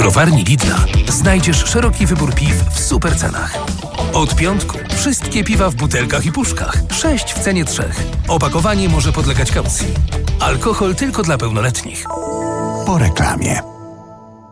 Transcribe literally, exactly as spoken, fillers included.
browarni Lidla znajdziesz szeroki wybór piw w super cenach. Od piątku wszystkie piwa w butelkach i puszkach. Sześć w cenie trzech. Opakowanie może podlegać kaucji. Alkohol tylko dla pełnoletnich. Po reklamie.